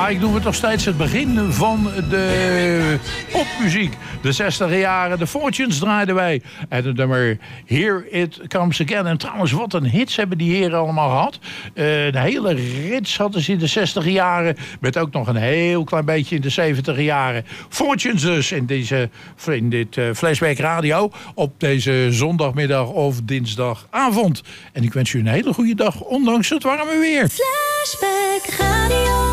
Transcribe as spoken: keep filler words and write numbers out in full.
Ja, ik noem het nog steeds het begin van de popmuziek. De zestiger jaren, de Fortunes draaiden wij. En het nummer Here It Comes Again. En trouwens, wat een hits hebben die heren allemaal gehad. Uh, een hele rits hadden ze in de zestiger jaren. Met ook nog een heel klein beetje in de zeventiger jaren. Fortunes dus in, deze, in dit uh, Flashback Radio. Op deze zondagmiddag of dinsdagavond. En ik wens u een hele goede dag, ondanks het warme weer. Flashback Radio.